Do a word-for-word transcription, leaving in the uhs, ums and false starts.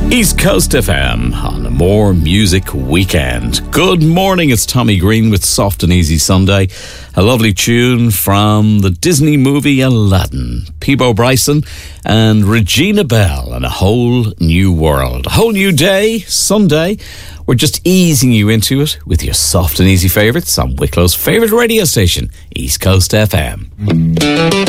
East Coast F M on a More Music Weekend. Good morning, it's Tommy Green with Soft and Easy Sunday. A lovely tune from the Disney movie Aladdin. Peabo Bryson and Regina Bell and A Whole New World. A whole new day, Sunday. We're just easing you into it with your soft and easy favourites on Wicklow's favourite radio station, East Coast F M.